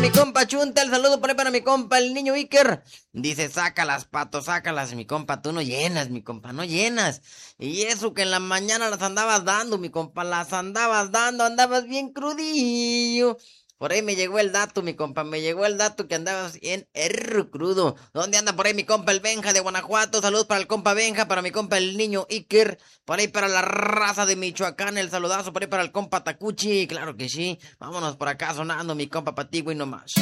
Mi compa Chunta, el saludo por ahí para mi compa, el niño Iker. Dice, sácalas, pato, sácalas, mi compa, tú no llenas, mi compa, no llenas. Y eso que en la mañana las andabas dando, mi compa, las andabas dando, andabas bien crudillo. Por ahí me llegó el dato, mi compa, me llegó el dato que andabas bien crudo. ¿Dónde anda por ahí mi compa el Benja de Guanajuato? Saludos para el compa Benja, para mi compa el niño Iker. Por ahí para la raza de Michoacán, el saludazo por ahí para el compa Tacuchi. Claro que sí. Vámonos por acá sonando mi compa Patigüey nomás.